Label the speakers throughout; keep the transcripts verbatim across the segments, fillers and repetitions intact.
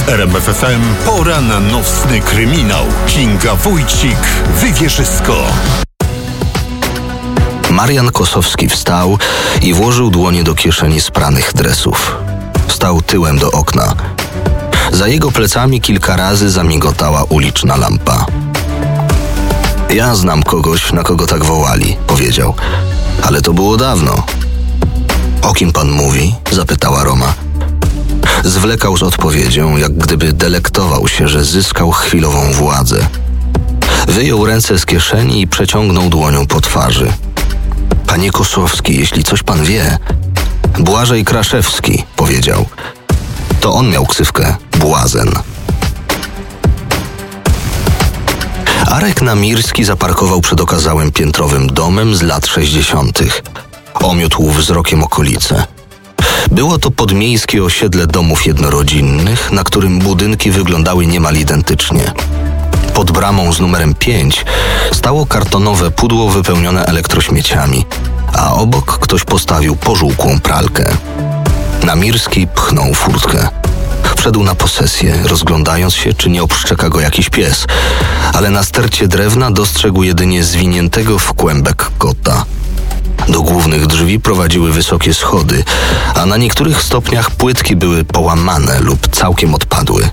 Speaker 1: W R M F F M pora na nocny kryminał. Kinga Wójcik, Wywierzysko.
Speaker 2: Marian Kosowski wstał i włożył dłonie do kieszeni spranych dresów. Stał tyłem do okna. Za jego plecami kilka razy zamigotała uliczna lampa. Ja znam kogoś, na kogo tak wołali, powiedział. Ale to było dawno. O kim pan mówi? Zapytała Roma. Zwlekał z odpowiedzią, jak gdyby delektował się, że zyskał chwilową władzę. Wyjął ręce z kieszeni i przeciągnął dłonią po twarzy. Panie Kosowski, jeśli coś pan wie... Błażej Kraszewski, powiedział. To on miał ksywkę Błazen. Arek Namirski zaparkował przed okazałym piętrowym domem z lat sześćdziesiątych. Omiótł wzrokiem okolice. Było to podmiejskie osiedle domów jednorodzinnych, na którym budynki wyglądały niemal identycznie. Pod bramą z numerem pięć stało kartonowe pudło wypełnione elektrośmieciami, a obok ktoś postawił pożółkłą pralkę. Namirski pchnął furtkę. Wszedł na posesję, rozglądając się, czy nie obszczeka go jakiś pies, ale na stercie drewna dostrzegł jedynie zwiniętego w kłębek kota. Do głównych drzwi prowadziły wysokie schody, a na niektórych stopniach płytki były połamane lub całkiem odpadły.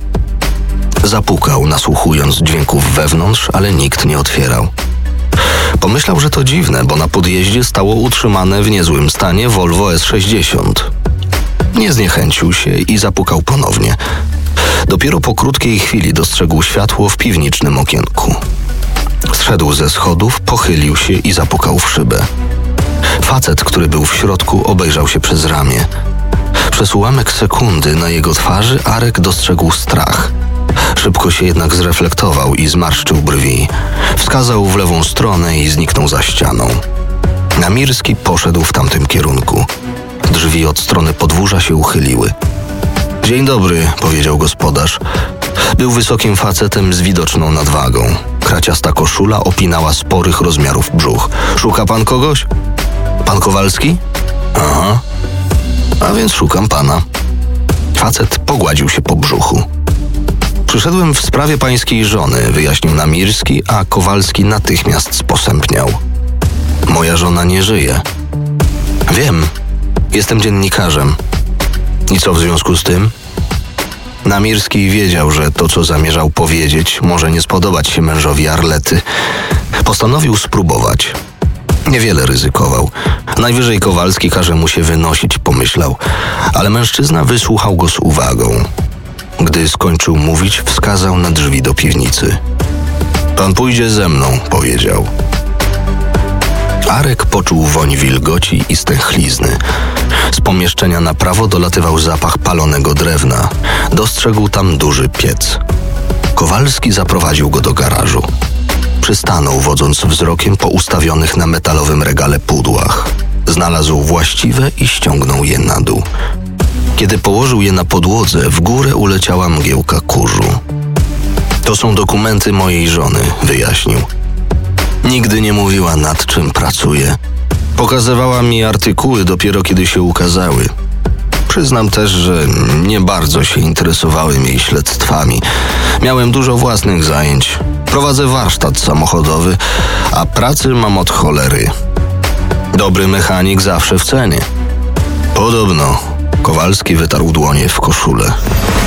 Speaker 2: Zapukał, nasłuchując dźwięków wewnątrz, ale nikt nie otwierał. Pomyślał, że to dziwne, bo na podjeździe stało utrzymane w niezłym stanie Volvo S sześćdziesiąt. Nie zniechęcił się i zapukał ponownie. Dopiero po krótkiej chwili dostrzegł światło w piwniczym okienku. Zszedł ze schodów, pochylił się i zapukał w szybę. Facet, który był w środku, obejrzał się przez ramię. Przez ułamek sekundy na jego twarzy Arek dostrzegł strach. Szybko się jednak zreflektował i zmarszczył brwi. Wskazał w lewą stronę i zniknął za ścianą. Namirski poszedł w tamtym kierunku. Drzwi od strony podwórza się uchyliły. Dzień dobry, powiedział gospodarz. Był wysokim facetem z widoczną nadwagą. Kraciasta koszula opinała sporych rozmiarów brzuch. Szuka pan kogoś? Pan Kowalski? Aha. A więc szukam pana. Facet pogładził się po brzuchu. Przyszedłem w sprawie pańskiej żony, wyjaśnił Namirski, a Kowalski natychmiast sposępniał. Moja żona nie żyje. Wiem. Jestem dziennikarzem. I co w związku z tym? Namirski wiedział, że to, co zamierzał powiedzieć, może nie spodobać się mężowi Arlety. Postanowił spróbować. Niewiele ryzykował. Najwyżej Kowalski każe mu się wynosić, pomyślał. Ale mężczyzna wysłuchał go z uwagą. Gdy skończył mówić, wskazał na drzwi do piwnicy. Pan pójdzie ze mną, powiedział. Arek poczuł woń wilgoci i stęchlizny. Z pomieszczenia na prawo dolatywał zapach palonego drewna. Dostrzegł tam duży piec. Kowalski zaprowadził go do garażu. Przystanął, wodząc wzrokiem po ustawionych na metalowym regale pudłach. Znalazł właściwe i ściągnął je na dół. Kiedy położył je na podłodze, w górę uleciała mgiełka kurzu. To są dokumenty mojej żony, wyjaśnił. Nigdy nie mówiła, nad czym pracuje. Pokazywała mi artykuły dopiero kiedy się ukazały. Przyznam też, że nie bardzo się interesowałem jej śledztwami. Miałem dużo własnych zajęć. Prowadzę warsztat samochodowy, a pracy mam od cholery. Dobry mechanik zawsze w cenie. Podobno. Kowalski wytarł dłonie w koszulę.